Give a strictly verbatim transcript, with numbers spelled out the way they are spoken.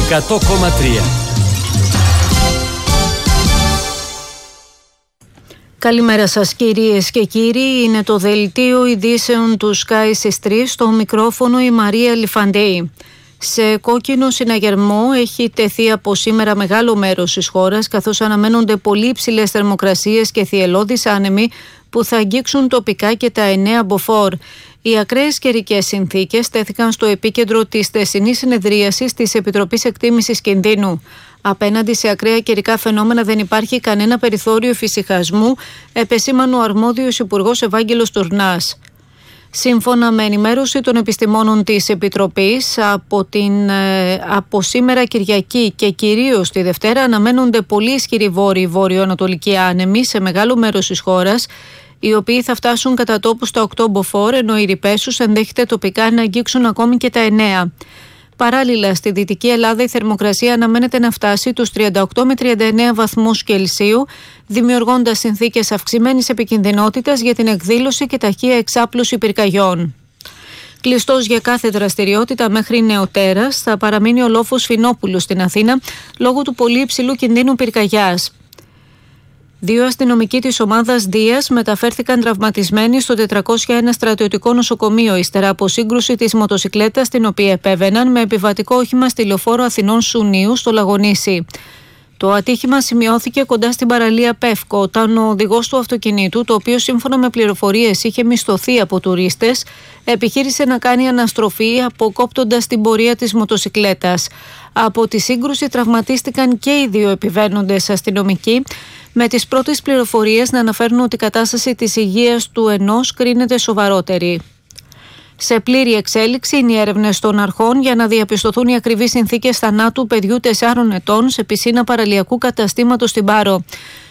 εκατό κόμμα τρία. Καλημέρα σας κυρίες και κύριοι, είναι το δελτίο ειδήσεων του Sky στις τρεις, στο μικρόφωνο η Μαρία Λιφαντέη. Σε κόκκινο συναγερμό έχει τεθεί από σήμερα μεγάλο μέρος της χώρας, καθώς αναμένονται πολύ υψηλές θερμοκρασίες και θυελλώδεις άνεμοι που θα αγγίξουν τοπικά και τα εννέα μποφόρ. Οι ακραίες καιρικές συνθήκες τέθηκαν στο επίκεντρο της θεσινής συνεδρίασης της Επιτροπής Εκτίμησης Κινδύνου. Απέναντι σε ακραία καιρικά φαινόμενα δεν υπάρχει κανένα περιθώριο εφησυχασμού, επεσήμανε ο αρμόδιος Υπουργός Ευάγγελος Τουρνάς. Σύμφωνα με ενημέρωση των επιστημόνων της Επιτροπής, από, την, από σήμερα Κυριακή και κυρίως τη Δευτέρα αναμένονται πολύ ισχυροί βόρειοι βορειοανατολικοί άνεμοι σε μεγάλο μέρος της χώρας, οι οποίοι θα φτάσουν κατά τόπου στα οκτώ μποφόρ, ενώ οι ρηπέσους ενδέχεται τοπικά να αγγίξουν ακόμη και τα εννέα. Παράλληλα, στη Δυτική Ελλάδα η θερμοκρασία αναμένεται να φτάσει τους τριάντα οκτώ με τριάντα εννέα βαθμούς Κελσίου, δημιουργώντας συνθήκες αυξημένης επικινδυνότητας για την εκδήλωση και ταχεία εξάπλωση πυρκαγιών. Κλειστός για κάθε δραστηριότητα μέχρι νεοτέρας θα παραμείνει ο λόφος Φινόπουλου στην Αθήνα λόγω του πολύ υψηλού κινδύνου πυρκαγιάς. Δύο αστυνομικοί της ομάδας Δίας μεταφέρθηκαν τραυματισμένοι στο τετρακόσια ένα στρατιωτικό νοσοκομείο ύστερα από σύγκρουση της μοτοσικλέτας την οποία επέβαιναν με επιβατικό όχημα στη λεωφόρο Αθηνών Σουνίου στο Λαγονήσι. Το ατύχημα σημειώθηκε κοντά στην παραλία Πεύκο όταν ο οδηγός του αυτοκινήτου, το οποίο σύμφωνα με πληροφορίες είχε μισθωθεί από τουρίστες, επιχείρησε να κάνει αναστροφή αποκόπτοντας την πορεία της μοτοσικλέτας. Από τη σύγκρουση τραυματίστηκαν και οι δύο επιβαίνοντες αστυνομικοί, με τις πρώτες πληροφορίες να αναφέρουν ότι η κατάσταση της υγείας του ενός κρίνεται σοβαρότερη. Σε πλήρη εξέλιξη είναι οι έρευνες των αρχών για να διαπιστωθούν οι ακριβείς συνθήκες θανάτου παιδιού τεσσάρων ετών σε πισίνα παραλιακού καταστήματος στην Πάρο.